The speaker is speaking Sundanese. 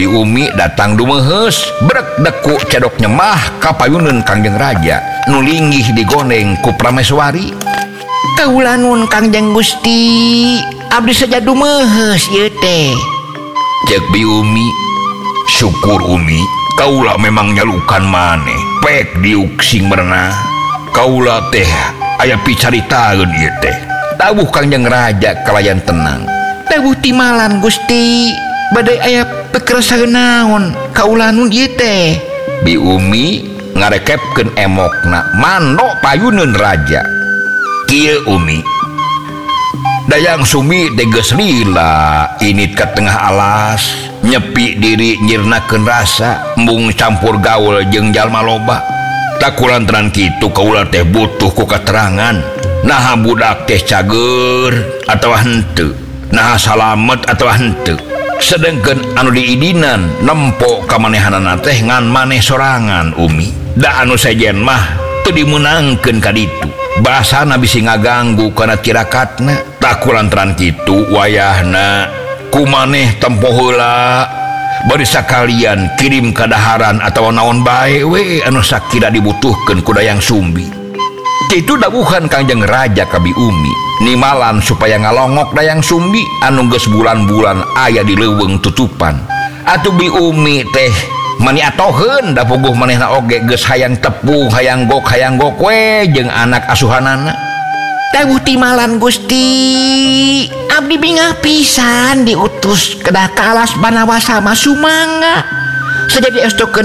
Bi Umi datang dumehes brek deku cedok nyemah kapayuneun Kangjeng Raja nu linggih digoneng ku prameswari. Kaula nuhun Kangjeng Gusti, abdi saja dumehes ieu teh. Cek Bi Umi, syukur Umi, kaula memang nyalukan maneh pek diuk sing merenah. Kaula teh aya picaritaeun ieu teh. Tawuh Kangjeng Raja kalayan tenang. Tawuh timalan Gusti, badai aya pekeresaheun naon kaula nun ieu teh. Bi Umi ngarekepkeun emokna mando payuneun raja. Kieu Umi, Dayang Sumi teges lila init ke tengah alas nyepi diri nyirnakeun rasa embung campur gaul jeung jalma loba. Tak kulantaran kitu kaula teh butuh ku keterangan naha budak teh cager atawa henteu, naha salamet atawa henteu. Sedengkeun anu diidinan nempo kamanehanana teh ngan maneh sorangan Umi. Da anu sejen mah teu dimeunangkeun ka ditu. Bahasana bisi ngaganggu kana tirakatna. Tak kulantaran kitu wayahna kumaneh tempo heula bari sakalian kirim kadaharan atawa naon bae we anu sakira dibutuhkeun ku Dayang Sumbi. Kitu dawuhan Kangjeng Raja ka Bi Umi nimalan supaya ngalongok Dayang Sumbi anu geus bulan-bulan aya di leuweung tutupan. Atuh Bi Umi teh mani atoheun da puguh manehna oge geus hayang tepung hayang gok we jeung anak asuhanana. Tawuh timalan Gusti, abdi bingah pisan diutus kedah ka alas Banawasa mah sumangga. Sajadi estokeun